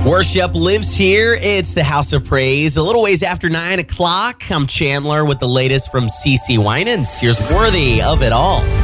Worship lives here. It's the House of Praise. A little ways after 9 o'clock. I'm Chandler with the latest from CeCe Winans. Here's Worthy of It All.